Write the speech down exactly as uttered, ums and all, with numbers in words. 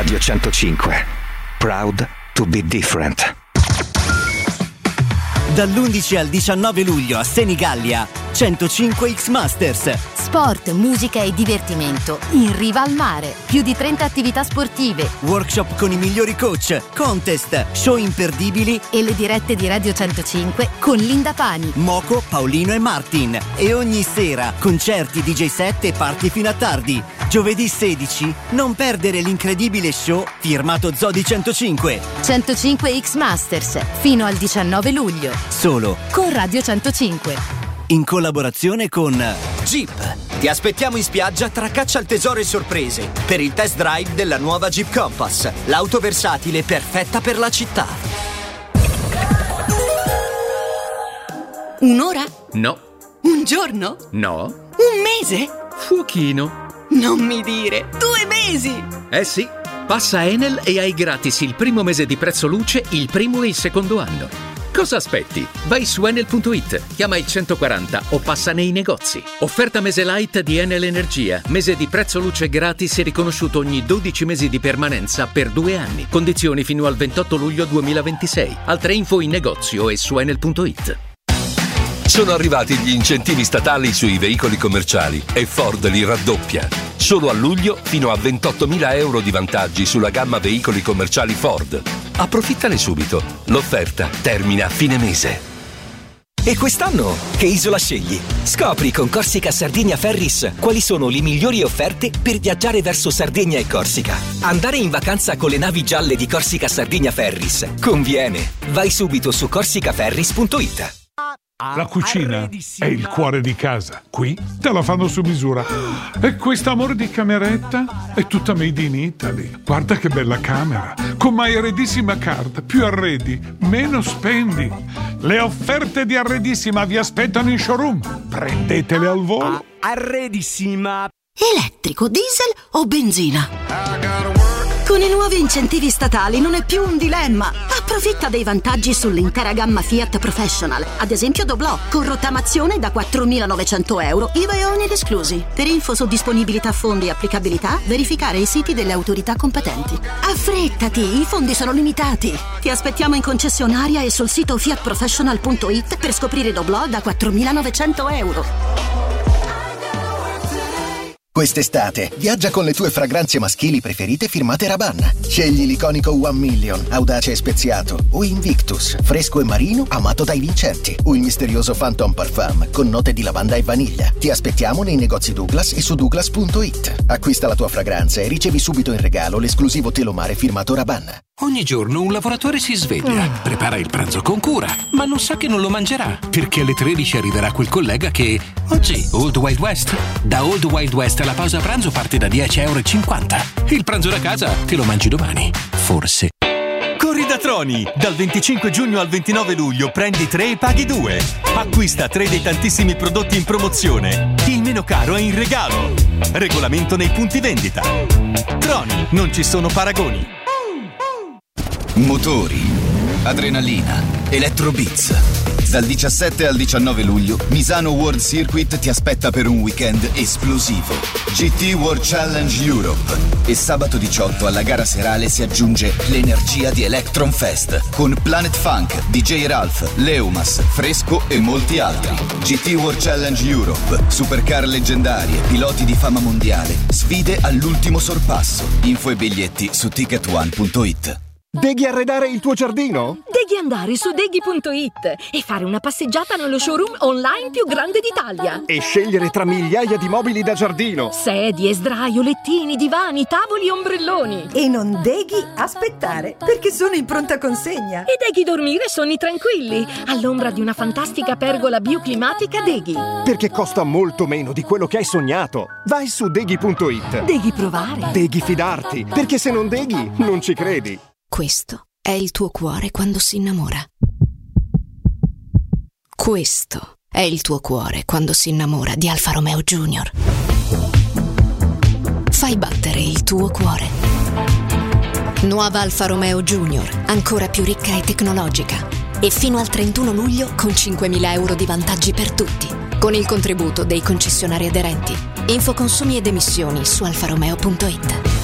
Radio centocinque. Proud to be different. Dall'undici al diciannove luglio a Senigallia, centocinque X Masters. Sport, musica e divertimento in riva al mare. Più di trenta attività sportive, workshop con i migliori coach, contest, show imperdibili e le dirette di Radio centocinque con Linda Pani, Moco, Paolino e Martin. E ogni sera concerti, D J set e party fino a tardi. Giovedì sedici, non perdere l'incredibile show firmato Zodi centocinque. centocinque X Masters fino al diciannove luglio. Solo con Radio centocinque. In collaborazione con Jeep. Ti aspettiamo in spiaggia tra caccia al tesoro e sorprese per il test drive della nuova Jeep Compass, l'auto versatile perfetta per la città. Un'ora? No. Un giorno? No. Un mese? Fuochino. Non mi dire, due mesi! Eh sì, passa Enel e hai gratis il primo mese di prezzo luce, il primo e il secondo anno. Cosa aspetti? Vai su enel punto it, chiama il centoquaranta o passa nei negozi. Offerta mese light di Enel Energia. Mese di prezzo luce gratis e riconosciuto ogni dodici mesi di permanenza per due anni. Condizioni fino al ventotto luglio duemilaventisei. Altre info in negozio e su enel punto it. Sono arrivati gli incentivi statali sui veicoli commerciali e Ford li raddoppia. Solo a luglio fino a ventottomila euro di vantaggi sulla gamma veicoli commerciali Ford. Approfittane subito. L'offerta termina a fine mese. E quest'anno che isola scegli? Scopri con Corsica Sardinia Ferries quali sono le migliori offerte per viaggiare verso Sardegna e Corsica. Andare in vacanza con le navi gialle di Corsica Sardinia Ferries conviene. Vai subito su corsicaferries punto it. La cucina è il cuore di casa. Qui te la fanno su misura. E quest'amore di cameretta è tutta made in Italy. Guarda che bella camera. Con My Arredissima Card. Più arredi, meno spendi. Le offerte di Arredissima vi aspettano in showroom. Prendetele al volo. Arredissima. Elettrico, diesel o benzina? Con i nuovi incentivi statali non è più un dilemma. Approfitta dei vantaggi sull'intera gamma Fiat Professional. Ad esempio Doblò, con rottamazione da quattromilanovecento euro, I V A e oneri esclusi. Per info su disponibilità fondi e applicabilità, verificare i siti delle autorità competenti. Affrettati, i fondi sono limitati. Ti aspettiamo in concessionaria e sul sito fiat professional punto it per scoprire Doblò da quattromilanovecento euro. Quest'estate viaggia con le tue fragranze maschili preferite firmate Rabanne. Scegli l'iconico One Million, audace e speziato, o Invictus, fresco e marino, amato dai vincenti, o il misterioso Phantom Parfum con note di lavanda e vaniglia. Ti aspettiamo nei negozi Douglas e su douglas punto it. Acquista la tua fragranza e ricevi subito in regalo l'esclusivo telomare firmato Rabanne. Ogni giorno un lavoratore si sveglia, prepara il pranzo con cura, ma non sa che non lo mangerà, perché alle tredici arriverà quel collega che... Oggi, Old Wild West. Da Old Wild West la pausa pranzo parte da dieci e cinquanta euro. Il pranzo da casa te lo mangi domani. Forse. Corri da Troni! Dal venticinque giugno al ventinove luglio prendi tre e paghi due. Acquista tre dei tantissimi prodotti in promozione. Il meno caro è in regalo. Regolamento nei punti vendita. Troni, non ci sono paragoni. Motori, adrenalina, elettrobeats. Dal diciassette al diciannove luglio Misano World Circuit ti aspetta per un weekend esplosivo. G T World Challenge Europe. E sabato diciotto alla gara serale si aggiunge l'energia di Electron Fest con Planet Funk, D J Ralph, Leumas, Fresco e molti altri. G T World Challenge Europe. Supercar leggendarie, piloti di fama mondiale, sfide all'ultimo sorpasso. Info e biglietti su ticket one punto it. Devi arredare il tuo giardino? Devi andare su deghi punto it e fare una passeggiata nello showroom online più grande d'Italia. E scegliere tra migliaia di mobili da giardino. Sedie, sdraio, lettini, divani, tavoli e ombrelloni. E non devi aspettare, perché sono in pronta consegna. E devi dormire sonni tranquilli, all'ombra di una fantastica pergola bioclimatica Deghi. Perché costa molto meno di quello che hai sognato. Vai su deghi punto it. Devi provare. Devi fidarti, perché se non deghi, non ci credi. Questo è il tuo cuore quando si innamora. Questo è il tuo cuore quando si innamora di Alfa Romeo Junior. Fai battere il tuo cuore. Nuova Alfa Romeo Junior, ancora più ricca e tecnologica. E fino al trentuno luglio con cinquemila euro di vantaggi per tutti, con il contributo dei concessionari aderenti. Info consumi ed emissioni su alfa romeo punto it.